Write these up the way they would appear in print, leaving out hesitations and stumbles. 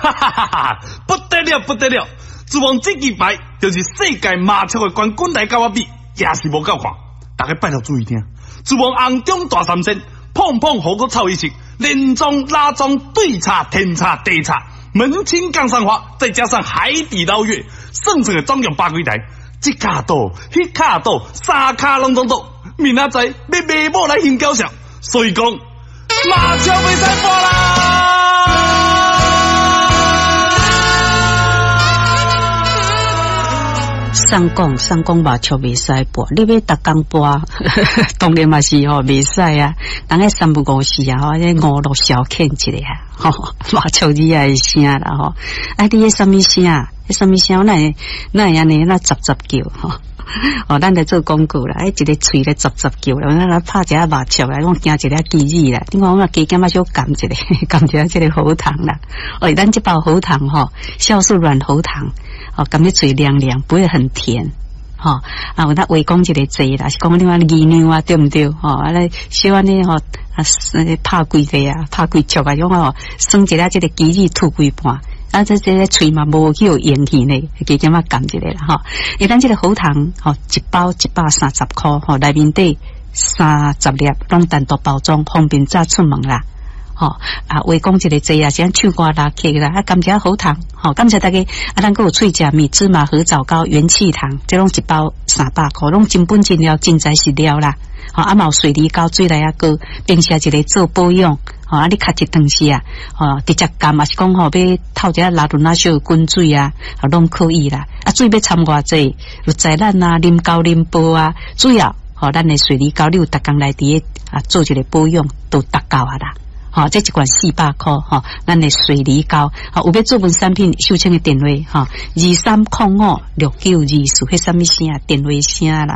哈哈哈哈！不得了，不得了！自王这支牌就是世界麻雀的冠军来甲我比，也是无够看。大家拜托注意听，自王红中大三仙，碰碰火锅炒一食，连庄拉庄对茶天茶地茶，门清杠上花，再加上海底捞月，算算的总共8几台，这卡倒，迄卡倒，三卡拢总倒，明仔载要买某来行交上，所以讲麻雀袂使播啦。 上讲麻雀袂使播，你要逐工播，当然嘛是袂使啊。人个3不5时啊，这5、6小欠一个啊，麻雀你也声啦吼。啊，你迄什么声？迄什么声？那安尼那杂叫吼。咱来做广告啦，一个喙咧杂叫啦，咱来拍一下麻雀啦，我惊一个鸡耳啦。另外我加减啊小含一个，含一下这个喉糖啦。咱这包喉糖酵素软喉糖。感觉嘴凉凉，不会很甜，我那围攻一个济啦，是讲你话鸡娘啊，对不对？来小安尼拍几个啊，拍几桌啊，种算一下这个鸡翼吐几半，这个嘴嘛无去有盐气呢，加减啊含一个啦，一旦这个喉糖一包130块，内面底30粒，拢单独包装，方便早出门啦。围攻一个济啊，像唱歌拉客啦，感谢喉糖，感谢大家，咱还有脆甲米芝麻合枣糕元气糖，这拢一包300块，拢真本真料，真材实料啦。嘛有水梨膏水来啊个，并且一个做保养，你卡一顿时啊，直接干嘛是讲要透一下拉伦那小滚水啊，拢可以啦。水要掺偌济，就在咱啊啉高啉煲啊，主要咱的水梨膏你有逐工来伫做一个保养，都达到啊啦。这一罐400块咱的水梨膏有要做份产品秀清的电话23056924，迄什么声啊？电话声啦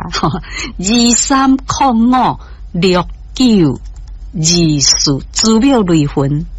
23056924，珠庙雷魂